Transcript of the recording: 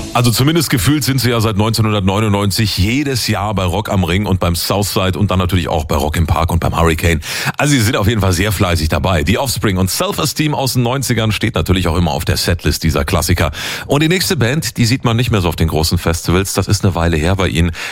Also zumindest gefühlt sind sie ja seit 1999 jedes Jahr bei Rock am Ring und beim Southside und dann natürlich auch bei Rock im Park und beim Hurricane. Also sie sind auf jeden Fall sehr fleißig dabei. Die Offspring und Self-Esteem aus den 90ern steht natürlich auch immer auf der Setlist dieser Klassiker. Und die nächste Band, die sieht man nicht mehr so auf den großen Festivals. Das ist eine Weile her bei ihnen.